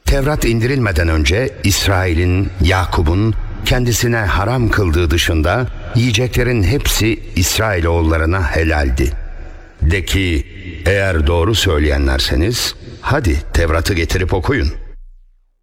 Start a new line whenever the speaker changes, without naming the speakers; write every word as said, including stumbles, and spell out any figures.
Tevrat indirilmeden önce İsrail'in, Yakup'un kendisine haram kıldığı dışında yiyeceklerin hepsi İsrailoğullarına helaldi. De ki, eğer doğru söyleyenlerseniz hadi Tevrat'ı getirip okuyun.